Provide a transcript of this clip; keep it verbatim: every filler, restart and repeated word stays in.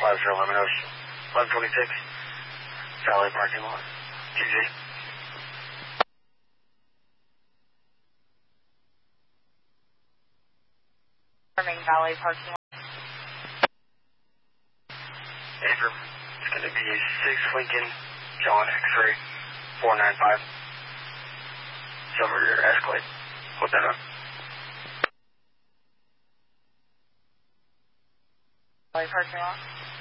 five zero eleven Ocean, eleven twenty-six, Valley parking lot, T Z. Valley parking lot. Abram, it's going to be six Lincoln, John X-ray, four nine five. It's over your Escalade. Hold that up. Valley parking lot.